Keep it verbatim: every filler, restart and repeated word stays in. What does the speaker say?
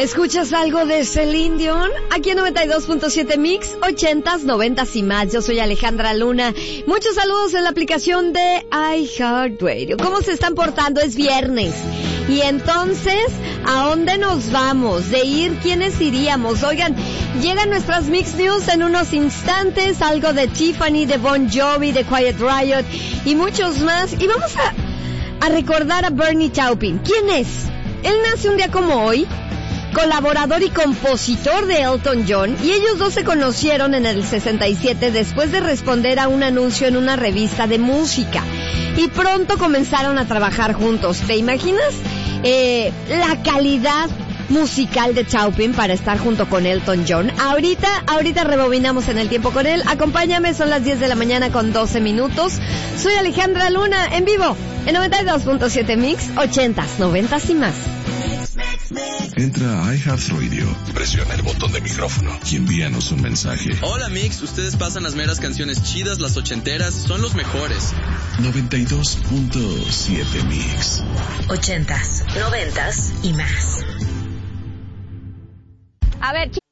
¿Escuchas algo de Celine Dion? Aquí en noventa y dos punto siete Mix, ochentas, noventas y más. Yo soy Alejandra Luna. Muchos saludos en la aplicación de iHeartRadio. ¿Cómo se están portando? Es viernes. Y entonces, ¿a dónde nos vamos? De ir, ¿quiénes iríamos? Oigan, llegan nuestras Mix News en unos instantes. Algo de Tiffany, de Bon Jovi, de Quiet Riot y muchos más. Y vamos a, a recordar a Bernie Taupin. ¿Quién es? Él nace un día como hoy, colaborador y compositor de Elton John, y ellos dos se conocieron en el sesenta y siete después de responder a un anuncio en una revista de música, y pronto comenzaron a trabajar juntos. ¿Te imaginas eh, la calidad musical de Taupin para estar junto con Elton John? Ahorita, ahorita rebobinamos en el tiempo con él. Acompáñame, son las diez de la mañana con doce minutos. Soy Alejandra Luna, en vivo, en noventa y dos punto siete Mix, ochentas, noventas y más. Entra a iHeartRadio, presiona el botón de micrófono y envíanos un mensaje. Hola Mix, ustedes pasan las meras canciones chidas, las ochenteras, son los mejores. noventa y dos punto siete Mix. Ochentas, noventas y más. A ver,